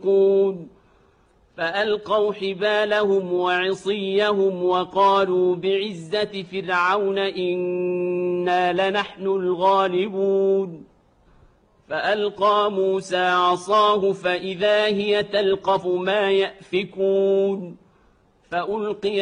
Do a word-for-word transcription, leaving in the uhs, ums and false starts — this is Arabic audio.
فألقوا حبالهم وعصيهم وقالوا بعزة فرعون إنا لنحن الغالبون فألقى موسى عصاه فإذا هي تلقف ما يأفكون فألقي